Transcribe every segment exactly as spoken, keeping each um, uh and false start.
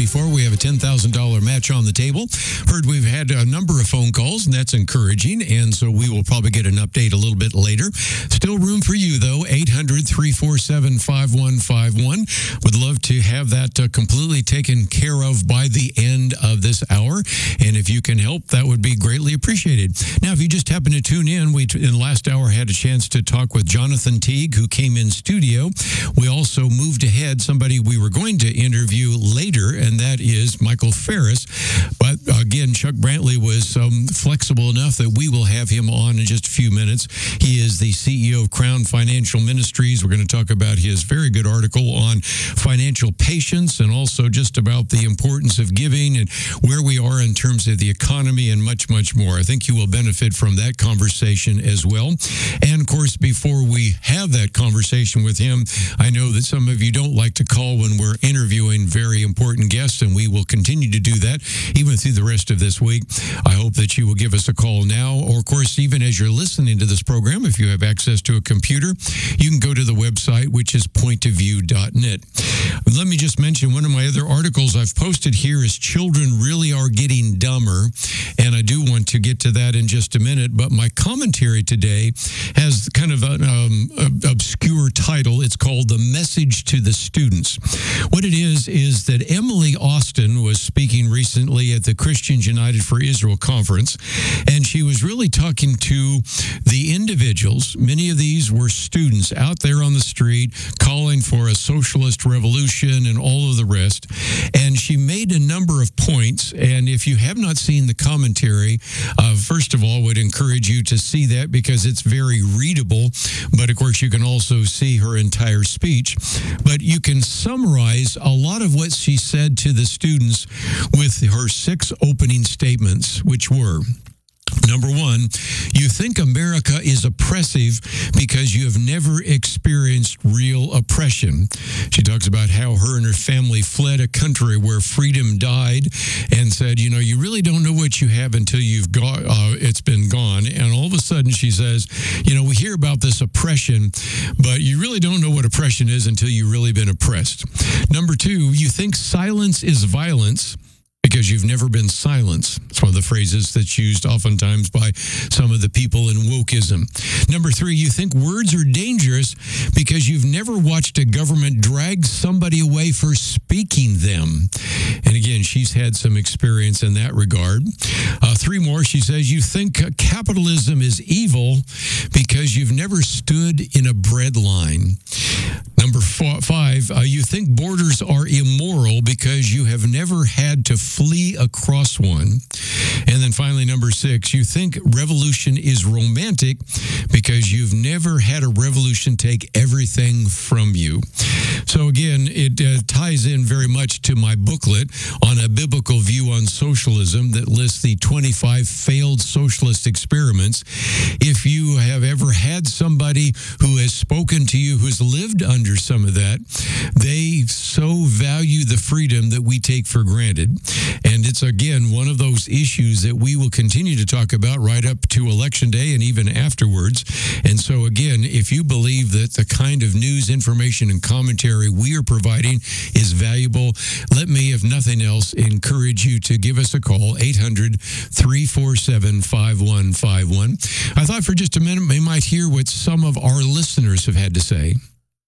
before. We have a ten thousand dollars match on the table. Heard we've had a number of phone calls, and that's encouraging, and so we will probably get an update a little bit later. Still room for you, though, eight hundred, three four seven, five one five one. Would love to have that uh, completely taken care of by the end of this hour, and if you can help, that would be greatly appreciated. Now, if you just happen to tune in, we in the last hour had a chance to talk with Jonathan Teague, who came in studio. We also moved ahead somebody we were going to interview later, and that is Michael Ferris. But again, Chuck Brantley was um, flexible enough that we will have him on in just a few minutes. He is the C E O of Crown Financial Ministries. We're going to talk about his very good article on financial patience and also just about the importance of giving and where we are in terms of the economy and much, much more. I think you will benefit from that conversation as well. And of course, before we have that conversation with him, I know that some of you don't like to call when we're interviewing very important guests, and we will continue to do that even through the rest of this week. I hope that you will give us a call now, or of course, even as you're listening to this program, if you have access to a computer, you can go to the website, which is point of view dot net. Let me just mention one of my other articles I've posted here is Children Really Are Getting Dumber, and I do want to get to that in just a minute, but my commentary today has kind of an um, obscure title. It's called The Message to the Students. What it is, is that Emily Austin was speaking recently at the Christians United for Israel conference, and she was really talking to the individuals. Many of these were students out there on the street calling for a socialist revolution and all of the rest, and she made a number of points, and if you have not seen the commentary, uh, first of all, would encourage you to see that because it's very readable, but of course you can also see her entire speech. But you can summarize a lot of what she said to the students with her six opening statements, which were: number one, you think America is oppressive because you have never experienced real oppression. She talks about how her and her family fled a country where freedom died and said, you know, you really don't know what you have until you've got, uh, it's been gone. And all of a sudden she says, you know, we hear about this oppression, but you really don't know what oppression is until you've really been oppressed. Number two, you think silence is violence because you've never been silenced. It's one of the phrases that's used oftentimes by some of the people in wokeism. Number three, you think words are dangerous because you've never watched a government drag somebody away for speaking them. And again, she's had some experience in that regard. Uh, three more, she says, you think capitalism is evil because you've never stood in a bread line. Number four, five, uh, you think borders are immoral because you have never had to flee across one. And then finally, number six, you think revolution is romantic because you've never had a revolution take everything from you. So again, it uh, ties in very much to my booklet on a biblical view on socialism that lists the twenty-five failed socialist experiments. If you have ever had somebody who has spoken to you who's lived under some of that, they so value the freedom that we take for granted. And it's, again, one of those issues that we will continue to talk about right up to Election Day and even afterwards. And so, again, if you believe that the kind of news, information, and commentary we are providing is valuable, let me, if nothing else, encourage you to give us a call, eight hundred, three four seven, five one five one. I thought for just a minute we might hear what some of our listeners have had to say.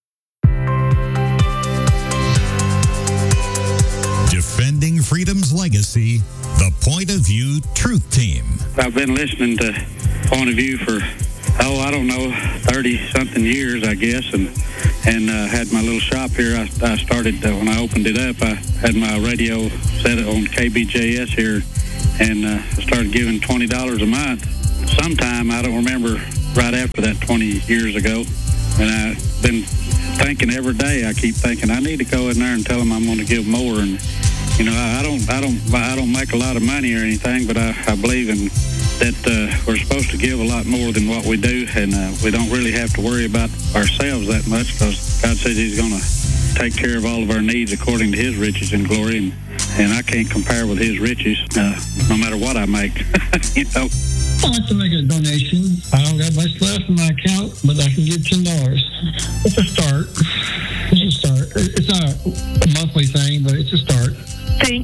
Defending Freedom's legacy, the Point of View Truth Team. I've been listening to Point of View for, oh, I don't know, thirty-something years, I guess, and and uh, had my little shop here. I, I started, uh, when I opened it up, I had my radio set on K B J S here, and uh, I started giving twenty dollars a month. Sometime, I don't remember, right after that twenty years ago, and I've been thinking every day, I keep thinking, I need to go in there and tell them I'm going to give more. And you know, I don't, I don't, I don't make a lot of money or anything, but I, I believe in that uh, we're supposed to give a lot more than what we do, and uh, we don't really have to worry about ourselves that much because God says He's going to take care of all of our needs according to His riches and glory, and, and I can't compare with His riches, uh, no matter what I make. You know. I'd like to make a donation. I don't got much left in my account, but I can give ten dollars. It's a start. It's a start. It's not a monthly thing, but it's a start. So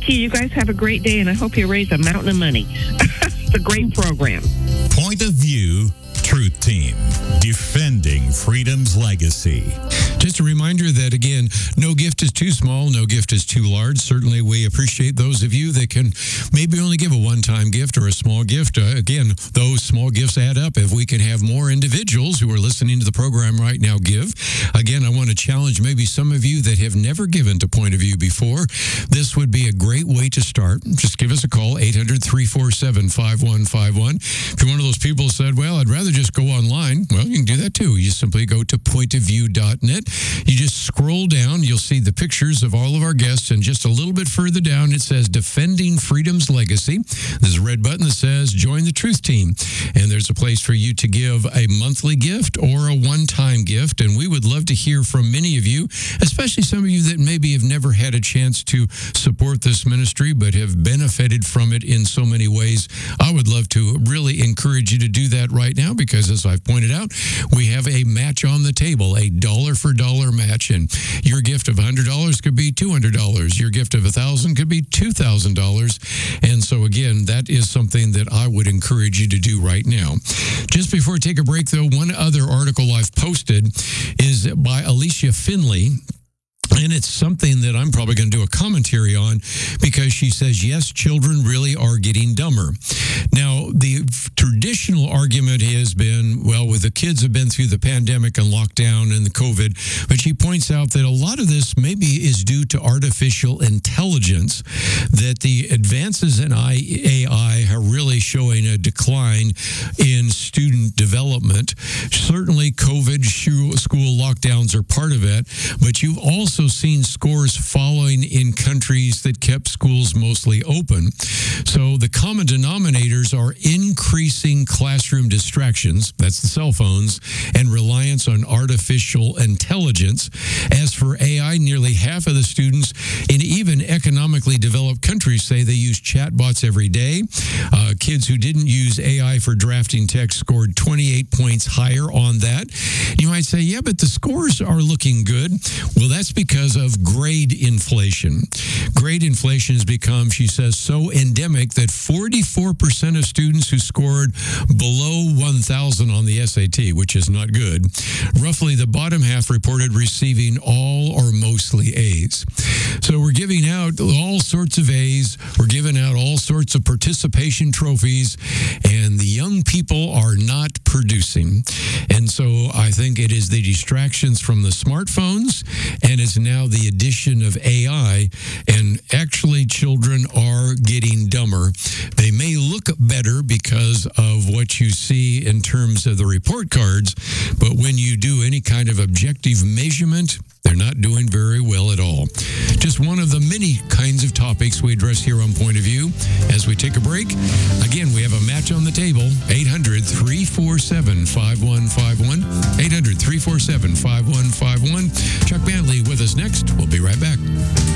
Thank you. You guys have a great day, and I hope you raise a mountain of money. It's a great program. Point of View Truth Team, defending freedom's legacy. Just a reminder that, again, no gift is too small, no gift is too large. Certainly, we appreciate those of you that can maybe only give a one-time gift or a small gift. Uh, again, those small gifts add up. If we can have more individuals who are listening to the program right now give, again, I want to challenge maybe some of you that have never given to Point of View before. This would be a great way to start. Just give us a call, eight hundred, three four seven, five one five one. If you're one of those people who said, well, I'd rather just go online, well, you can do that too. You simply go to point of view dot net. You just scroll down, you'll see the pictures of all of our guests, and just a little bit further down, it says Defending Freedom's Legacy. There's a red button that says Join the Truth Team, and there's a place for you to give a monthly gift or a one-time gift, and we would love to hear from many of you, especially some of you that maybe have never had a chance to support this ministry but have benefited from it in so many ways. I would love to really encourage you to do that right now because, as I've pointed out, we have a match on the table, a dollar for dollar match, and your gift of one hundred dollars could be two hundred dollars. Your gift of one thousand dollars could be two thousand dollars. And so, again, that is something that I would encourage you to do right now. Just before we take a break, though, one other article I've posted is by Alicia Finley. And it's something that I'm probably going to do a commentary on because she says, yes, children really are getting dumber. Now, the traditional argument has been, well, with the kids have been through the pandemic and lockdown and the COVID, but she points out that a lot of this maybe is due to artificial intelligence, that the advances in A I are really showing a decline in student development. Certainly, COVID school lockdowns are part of it, but you've also seen scores falling in countries that kept schools mostly open. So the common denominators are increasing classroom distractions, that's the cell phones, and reliance on artificial intelligence. As for A I, nearly half of the students in even economically developed countries say they use chatbots every day. Uh, kids who didn't use A I for drafting text scored twenty-eight points higher on that. You might say, yeah, but the scores are looking good. Well, that's because of grade inflation. Grade inflation has become, she says, so endemic that forty-four percent of students who scored below one thousand on the S A T, which is not good, roughly the bottom half reported receiving all or mostly A's. So we're giving out all sorts of A's. We're giving out all sorts of participation trophies, and the young people are not producing. And so I think it is the distractions from the smartphones, and it's now the addition of A I, and actually children are getting dumber. They may look better because of what you see in terms of the report cards, but when you do any kind of objective measurement, they're not doing very well at all. Just one of the many kinds of topics we address here on Point of View. As we take a break, again, we have a match on the table, eight hundred, three four seven, five one five one, eight hundred, three four seven, five one five one. Chuck Bentley with us next. We'll be right back.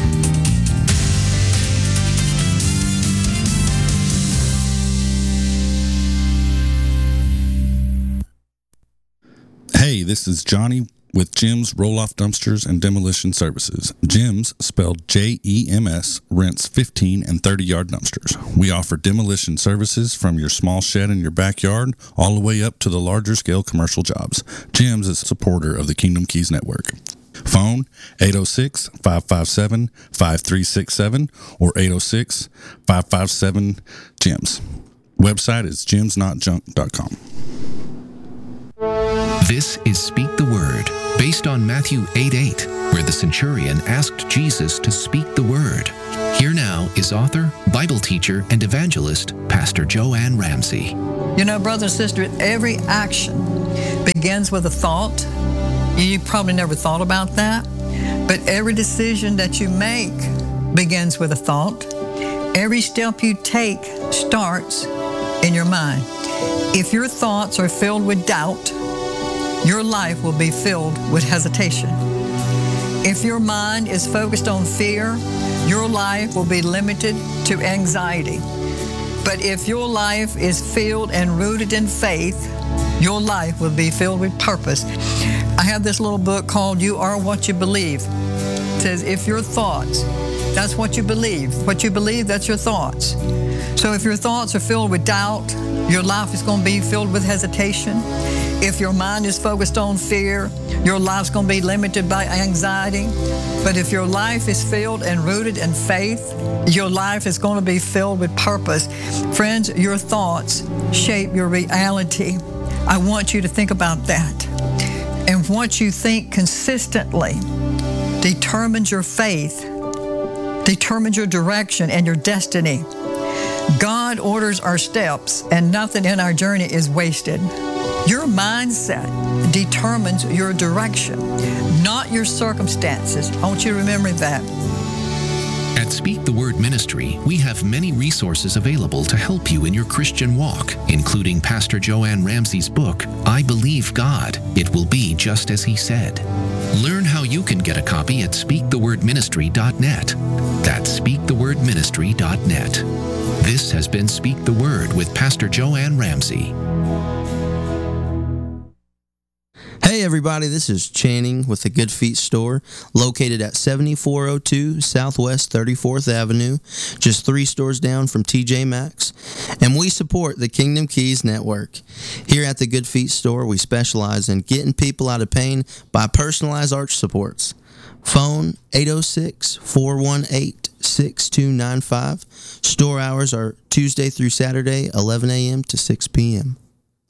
Hey, this is Johnny with Jim's Roll-Off Dumpsters and Demolition Services. Jim's, spelled J E M S, rents fifteen and thirty-yard dumpsters. We offer demolition services from your small shed in your backyard all the way up to the larger-scale commercial jobs. Jim's is a supporter of the Kingdom Keys Network. Phone eight oh six, five five seven, five three six seven or eight oh six, five five seven, J I M S. Website is jims not junk dot com. This is Speak the Word, based on Matthew eight eight, where the centurion asked Jesus to speak the word. Here now is author, Bible teacher, and evangelist, Pastor Joanne Ramsey. You know, brother and sister, every action begins with a thought. You probably never thought about that, but every decision that you make begins with a thought. Every step you take starts in your mind. If your thoughts are filled with doubt, your life will be filled with hesitation. If your mind is focused on fear, your life will be limited to anxiety. But if your life is filled and rooted in faith, your life will be filled with purpose. I have this little book called You Are What You Believe. It says, if your thoughts That's what you believe. What you believe, that's your thoughts. So if your thoughts are filled with doubt, your life is going to be filled with hesitation. If your mind is focused on fear, your life's going to be limited by anxiety. But if your life is filled and rooted in faith, your life is going to be filled with purpose. Friends, your thoughts shape your reality. I want you to think about that. And what you think consistently determines your faith, determines your direction and your destiny. God orders our steps, and nothing in our journey is wasted. Your mindset determines your direction, not your circumstances. I want you to remember that. At Speak the Word Ministry, we have many resources available to help you in your Christian walk, including Pastor Joanne Ramsey's book, I Believe God, It Will Be Just As He Said. Learn how you can get a copy at speak the word ministry dot net. That's speak the word ministry dot net. This has been Speak the Word with Pastor Joanne Ramsey. Hey everybody, this is Channing with the Good Feet Store, located at seventy-four oh two Southwest thirty-fourth Avenue, just three stores down from T J Maxx, and we support the Kingdom Keys Network. Here at the Good Feet Store, we specialize in getting people out of pain by personalized arch supports. Phone eight oh six, four one eight, six two nine five. Store hours are Tuesday through Saturday, eleven a.m. to six p.m.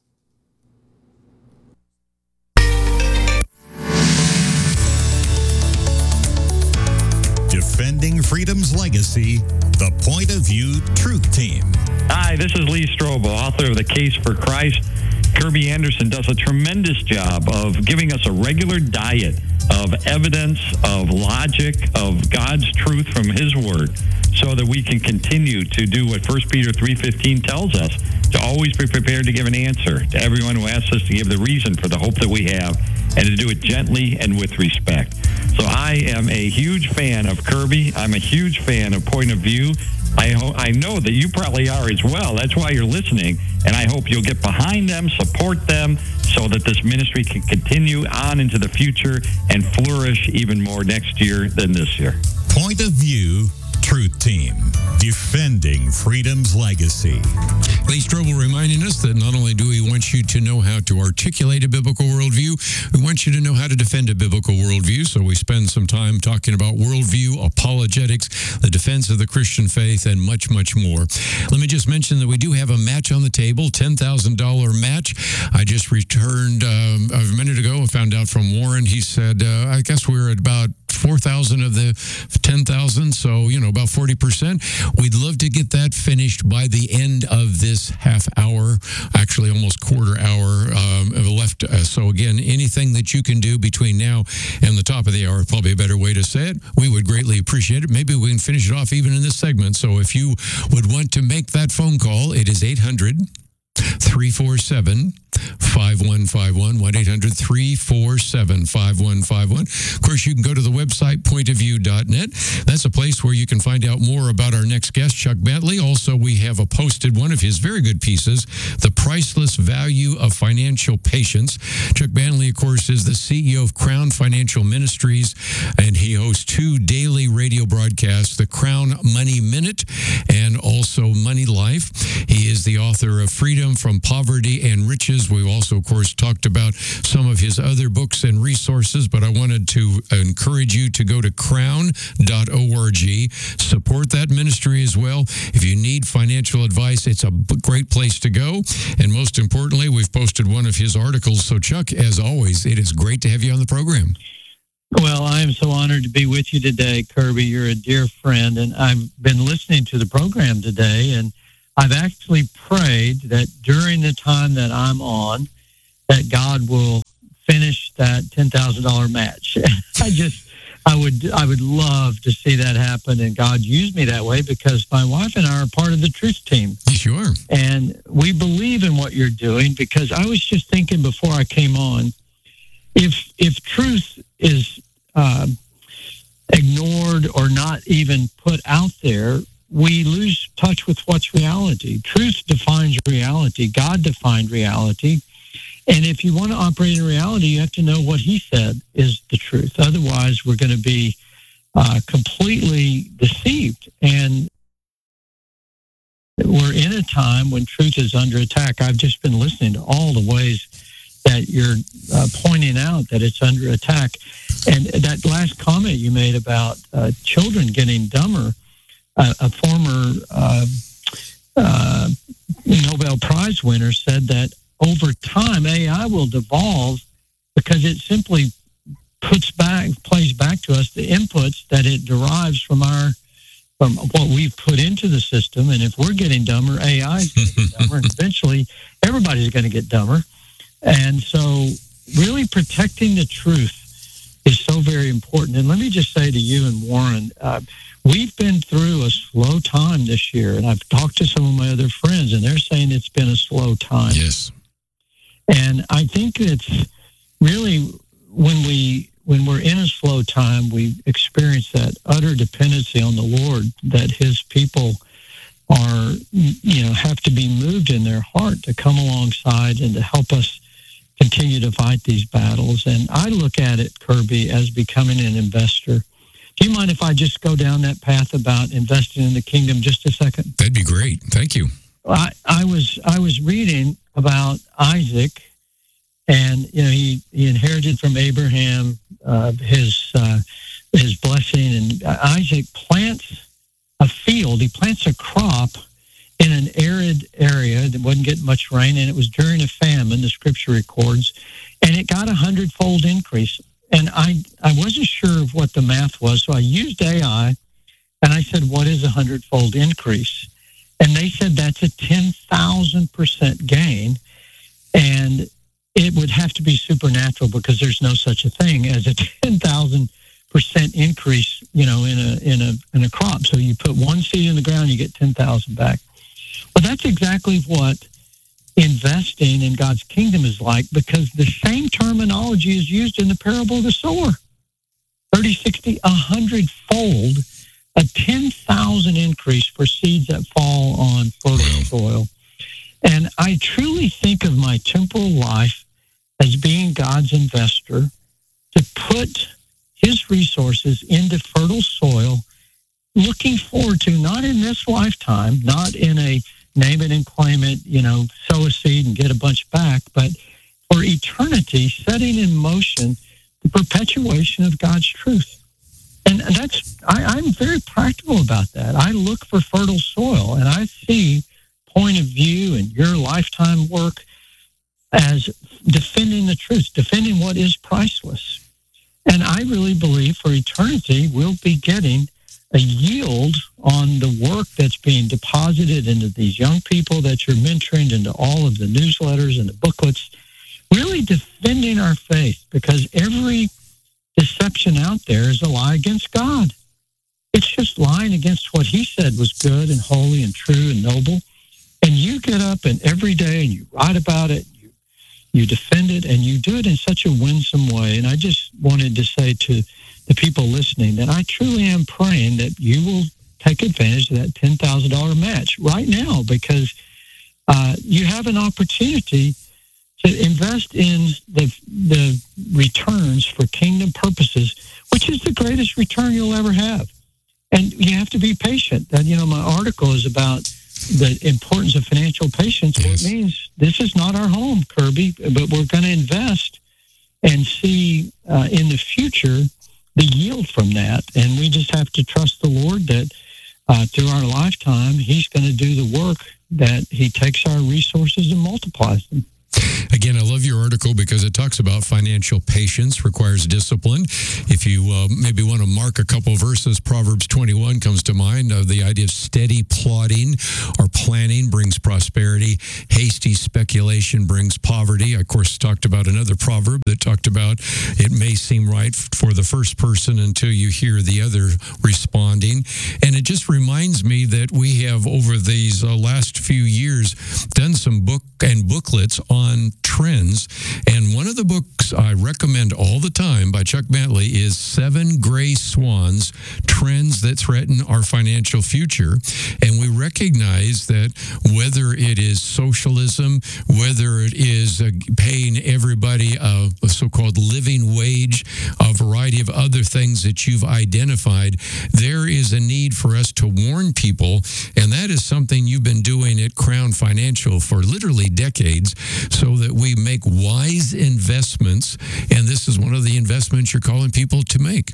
Defending Freedom's Legacy, the Point of View Truth Team. Hi, this is Lee Strobel, author of The Case for Christ. Kirby Anderson does a tremendous job of giving us a regular diet of evidence, of logic, of God's truth from His Word, so that we can continue to do what First Peter three fifteen tells us, to always be prepared to give an answer to everyone who asks us to give the reason for the hope that we have, and to do it gently and with respect. So I am a huge fan of Kirby. I'm a huge fan of Point of View. I, ho- I know that you probably are as well. That's why you're listening, and I hope you'll get behind them, support them, so that this ministry can continue on into the future and flourish even more next year than this year. Point of View Truth Team, defending freedom's legacy. Lee Strobel reminding us that not only do we want you to know how to articulate a biblical worldview, we want you to know how to defend a biblical worldview. So we spend some time talking about worldview, apologetics, the defense of the Christian faith, and much, much more. Let me just mention that we do have a match on the table, ten thousand dollars match. I just returned um, a minute ago. I found out from Warren. He said, uh, I guess we're at about four thousand of the ten thousand, so, you know, about forty percent. We'd love to get that finished by the end of this half hour, actually almost quarter hour um, left. Uh, so, again, anything that you can do between now and the top of the hour, probably a better way to say it, we would greatly appreciate it. Maybe we can finish it off even in this segment. So if you would want to make that phone call, it is eight hundred, three four seven, five one five one, one eight hundred, three four seven, five one five one. Of course, you can go to the website, point of view dot net. That's a place where you can find out more about our next guest, Chuck Bentley. Also, we have a posted one of his very good pieces, The Priceless Value of Financial Patience. Chuck Bentley, of course, is the C E O of Crown Financial Ministries, and he hosts two daily radio broadcasts, the Crown Money Minute and also Money Life. He is the author of Freedom from Poverty and Riches. We've also, of course, talked about some of his other books and resources, but I wanted to encourage you to go to crown dot org, support that ministry as well. If you need financial advice, it's a great place to go. And most importantly, we've posted one of his articles. So, Chuck, as always, it is great to have you on the program. Well, I am so honored to be with you today, Kirby. You're a dear friend, and I've been listening to the program today, and I've actually prayed that during the time that I'm on, that God will finish that ten thousand dollars match. I just, I would, I would love to see that happen, and God used me that way because my wife and I are part of the Truth Team. Sure. And we believe in what you're doing, because I was just thinking before I came on, if if truth is uh, ignored or not even put out there, we lose touch with what's reality. Truth defines reality. God defined reality. And if you want to operate in reality, you have to know what He said is the truth. Otherwise, we're going to be uh, completely deceived. And we're in a time when truth is under attack. I've just been listening to all the ways that you're uh, pointing out that it's under attack. And that last comment you made about uh, children getting dumber, uh, a former uh, uh, Nobel Prize winner said that over time, A I will devolve because it simply puts back, plays back to us the inputs that it derives from our, from what we've put into the system. And if we're getting dumber, A I is going to get dumber, and eventually everybody's going to get dumber. And so really protecting the truth is so very important. And let me just say to you and Warren, uh, we've been through a slow time this year, and I've talked to some of my other friends, and they're saying it's been a slow time. Yes. And I think it's really when we when we're in a slow time, we experience that utter dependency on the Lord, that His people are, you know, have to be moved in their heart to come alongside and to help us continue to fight these battles. And I look at it, Kirby, as becoming an investor. Do you mind if I just go down that path about investing in the kingdom just a second? That'd be great. Thank you. I, I was I was reading about Isaac, and you know he, he inherited from Abraham uh, his uh, his blessing, and Isaac plants a field. He plants a crop in an arid area that wasn't getting much rain, and it was during a famine, the scripture records, and it got a hundredfold increase. And I, I wasn't sure of what the math was, so I used A I, and I said, what is a hundredfold increase? And they said that's a ten thousand percent gain, and it would have to be supernatural because there's no such a thing as a ten thousand percent increase, you know, in a in a in a crop. So you put one seed in the ground, you get ten thousand back. Well, that's exactly what investing in God's kingdom is like, because the same terminology is used in the parable of the sower. thirty, sixty, one hundred fold, a ten thousand increase for seeds that fall on fertile soil. And I truly think of my temporal life as being God's investor to put His resources into fertile soil, looking forward to, not in this lifetime, not in a name it and claim it, you know, sow a seed and get a bunch back, but for eternity, setting in motion the perpetuation of God's truth. And that's, I, I'm very practical about that. I look for fertile soil, and I see point of view and your lifetime work as defending the truth, defending what is priceless. And I really believe for eternity, we'll be getting a yield on the work that's being deposited into these young people that you're mentoring, into all of the newsletters and the booklets, really defending our faith, because every deception out there is a lie against God. It's just lying against what He said was good and holy and true and noble. And you get up and every day and you write about it, you, you defend it, and you do it in such a winsome way. And I just wanted to say to the people listening that I truly am praying that you will take advantage of that ten thousand dollars match right now, because uh, you have an opportunity to invest in the the returns for kingdom purposes, which is the greatest return you'll ever have. And you have to be patient. That, you know, my article is about the importance of financial patience. Well, it means this is not our home, Kirby, but we're going to invest and see uh, in the future the yield from that. And we just have to trust the Lord that uh, through our lifetime, He's going to do the work, that He takes our resources and multiplies them. Again, I love your article because it talks about financial patience requires discipline. If you uh, maybe want to mark a couple verses, Proverbs twenty-one comes to mind. Uh, the idea of steady plodding or planning brings prosperity. Hasty speculation brings poverty. I, of course, talked about another proverb that talked about it may seem right for the first person until you hear the other responding. And it just reminds me that we have, over these uh, last few years, done some book and booklets on trends, and one one of the books I recommend all the time by Chuck Bentley is Seven Gray Swans, Trends That Threaten Our Financial Future. And we recognize that whether it is socialism, whether it is uh, paying everybody a, a so-called living wage, a variety of other things that you've identified, there is a need for us to warn people. And that is something you've been doing at Crown Financial for literally decades, so that we make wise investments. And this is one of the investments you're calling people to make.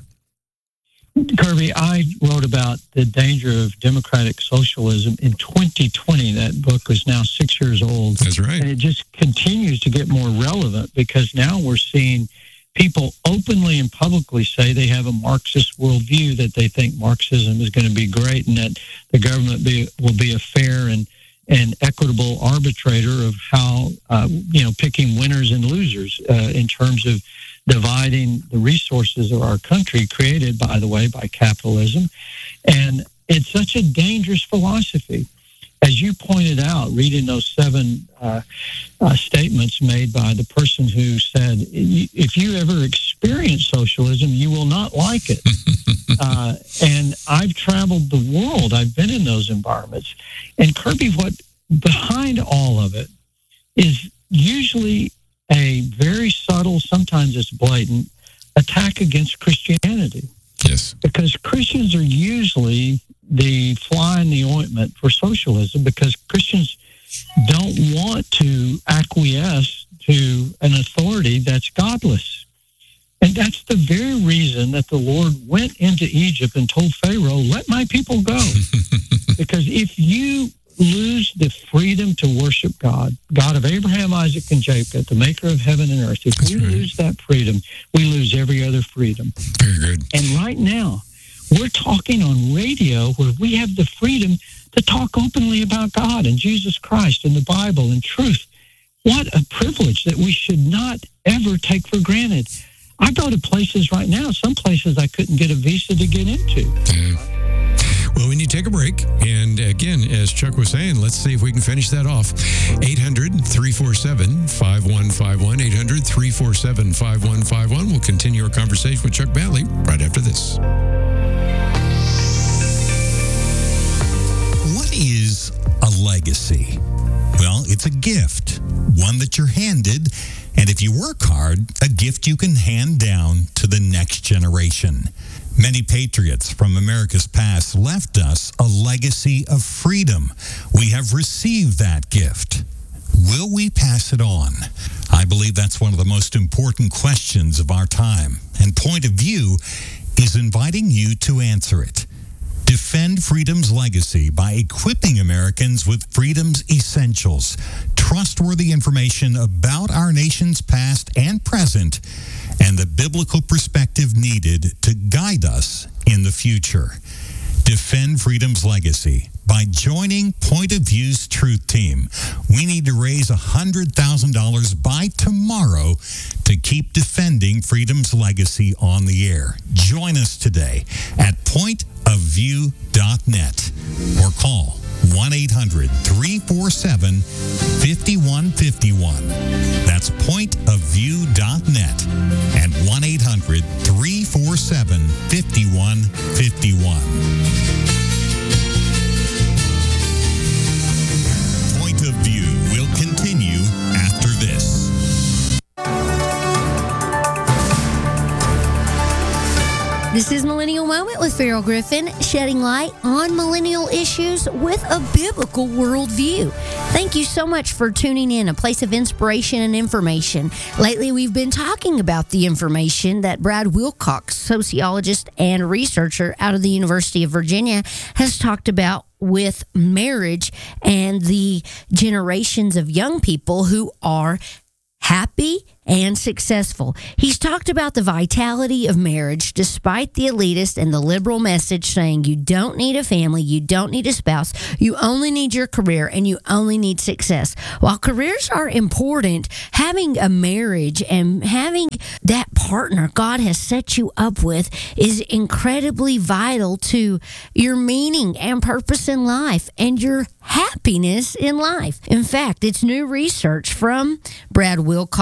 Kirby, I wrote about the danger of democratic socialism in twenty twenty. That book is now six years old. That's right. And it just continues to get more relevant because now we're seeing people openly and publicly say they have a Marxist worldview, that they think Marxism is going to be great and that the government be, will be a fair and, and equitable arbitrator of how, uh, you know, picking winners and losers uh, in terms of dividing the resources of our country, created, by the way, by capitalism. And it's such a dangerous philosophy. As you pointed out, reading those seven uh, uh, statements made by the person who said, if you ever experience socialism, you will not like it. uh, and I've traveled the world. I've been in those environments. And Kirby, what behind all of it is usually a very subtle, sometimes it's blatant, attack against Christianity. Yes. Because Christians are usually the fly in the ointment for socialism, because Christians don't want to acquiesce to an authority that's godless. And that's the very reason that the Lord went into Egypt and told Pharaoh, let my people go. Because if you lose the freedom to worship God, God of Abraham, Isaac, and Jacob, the maker of heaven and earth, if That's we right. lose that freedom, we lose every other freedom. Very good. And right now, we're talking on radio where we have the freedom to talk openly about God and Jesus Christ and the Bible and truth. What a privilege that we should not ever take for granted. I go to places right now, some places I couldn't get a visa to get into. Yeah. Well, we need to take a break. And again, as Chuck was saying, let's see if we can finish that off. eight hundred, three four seven, five one five one. eight hundred, three four seven, five one five one. We'll continue our conversation with Chuck Bentley right after this. What is a legacy? Well, it's a gift, one that you're handed, and if you work hard, a gift you can hand down to the next generation. Many patriots from America's past left us a legacy of freedom. We have received that gift. Will we pass it on? I believe that's one of the most important questions of our time, and Point of View is inviting you to answer it. Defend freedom's legacy by equipping Americans with freedom's essentials, trustworthy information about our nation's past and present, and the biblical perspective needed to guide us in the future. Defend freedom's legacy by joining Point of View's Truth Team. We need to raise one hundred thousand dollars by tomorrow to keep defending freedom's legacy on the air. Join us today at point of view dot net or call one eight hundred, three four seven, five one five one. That's point of view dot net and one eight hundred, three four seven, five one five one. Point of View will continue after this. This is Millennial Moment with Farrell Griffin, shedding light on millennial issues with a biblical worldview. Thank you so much for tuning in, a place of inspiration and information. Lately, we've been talking about the information that Brad Wilcox, sociologist and researcher out of the University of Virginia, has talked about with marriage and the generations of young people who are happy and successful. He's talked about the vitality of marriage despite the elitist and the liberal message saying you don't need a family, you don't need a spouse, you only need your career, and you only need success. While careers are important, having a marriage and having that partner God has set you up with is incredibly vital to your meaning and purpose in life and your happiness in life. In fact, it's new research from Brad Wilcox out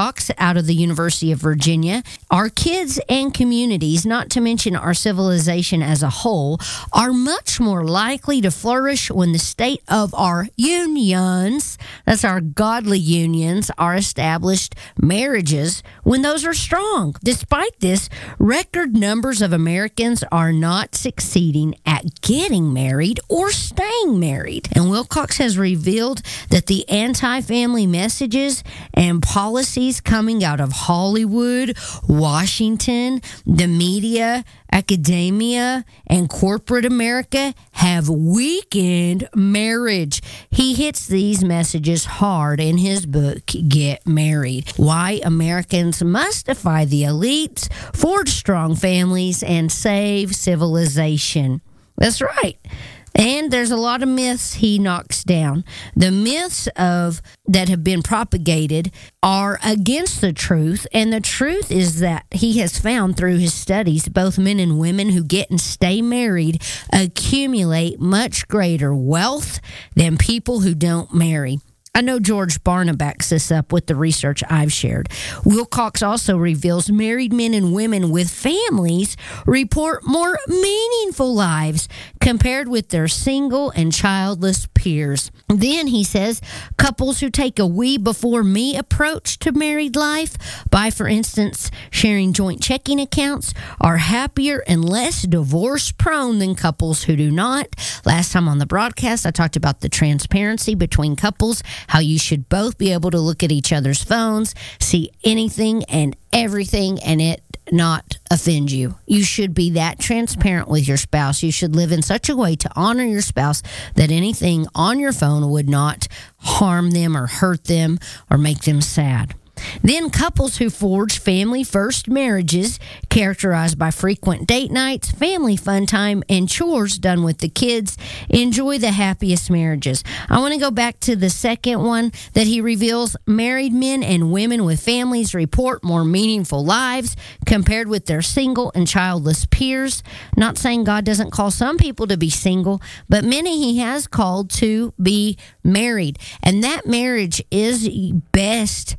out of the University of Virginia. Our kids and communities, not to mention our civilization as a whole, are much more likely to flourish when the state of our unions, that's our godly unions, are established marriages, when those are strong. Despite this, record numbers of Americans are not succeeding at getting married or staying married. And Wilcox has revealed that the anti-family messages and policies coming out of Hollywood, Washington, the media, academia, and corporate America have weakened marriage. He hits these messages hard in his book, Get Married: Why Americans Must Defy the Elites, Forge Strong Families, and Save Civilization. That's right. And there's a lot of myths he knocks down. The myths of that have been propagated are against the truth, and the truth is that he has found through his studies both men and women who get and stay married accumulate much greater wealth than people who don't marry. I know George Barna backs this up with the research I've shared. Wilcox also reveals married men and women with families report more meaningful lives compared with their single and childless peers. Then he says couples who take a we before me approach to married life by, for instance, sharing joint checking accounts are happier and less divorce prone than couples who do not. Last time on the broadcast, I talked about the transparency between couples, how you should both be able to look at each other's phones, see anything and everything, and it not offend you. You should be that transparent with your spouse. You should live in such a way to honor your spouse that anything on your phone would not harm them or hurt them or make them sad. Then couples who forge family-first marriages, characterized by frequent date nights, family fun time, and chores done with the kids, enjoy the happiest marriages. I want to go back to the second one that he reveals. Married men and women with families report more meaningful lives compared with their single and childless peers. Not saying God doesn't call some people to be single, but many he has called to be married. And that marriage is best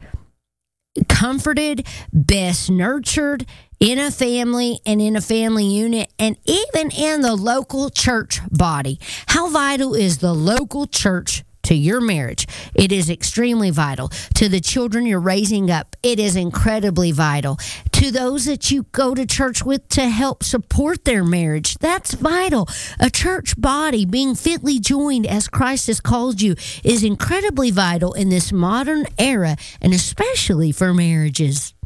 comforted, best nurtured in a family and in a family unit, and even in the local church body. How vital is the local church to your marriage? It is extremely vital. To the children you're raising up, it is incredibly vital. To those that you go to church with to help support their marriage, that's vital. A church body being fitly joined as Christ has called you is incredibly vital in this modern era, and especially for marriages.